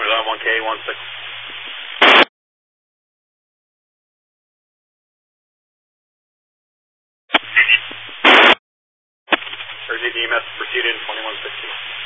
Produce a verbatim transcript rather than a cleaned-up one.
on one K, one six. Urgent E M S proceeded in twenty-one sixty.